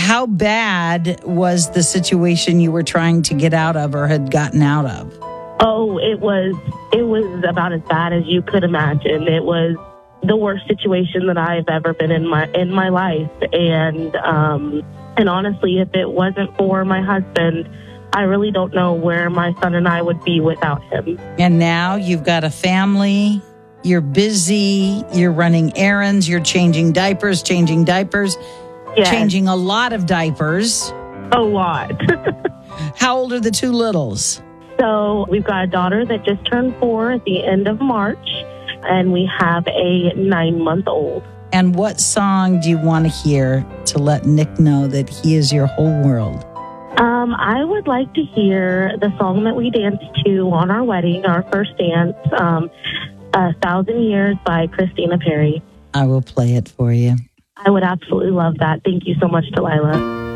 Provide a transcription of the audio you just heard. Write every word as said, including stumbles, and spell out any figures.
How bad was the situation you were trying to get out of or had gotten out of? Oh, it was it was about as bad as you could imagine. It was the worst situation that I've ever been in my in my life. And um, and honestly, if it wasn't for my husband, I really don't know where my son and I would be without him. And now you've got a family. You're busy. You're running errands. You're changing diapers, changing diapers, Yes. changing a lot of diapers. A lot. How old are the two littles? So we've got a daughter that just turned four at the end of March, and we have a nine-month-old. And what song do you want to hear to let Nick know that he is your whole world? Um, I would like to hear the song that we danced to on our wedding, our first dance, um, A Thousand Years by Christina Perri. I will play it for you. I would absolutely love that. Thank you so much, Delilah.